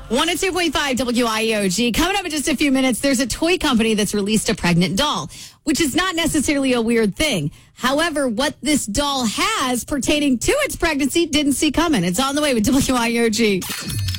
102.5 WIOG. Coming up in just a few minutes, there's a toy company that's released a pregnant doll, which is not necessarily a weird thing. However, what this doll has pertaining to its pregnancy didn't see coming. It's on the way with WIOG.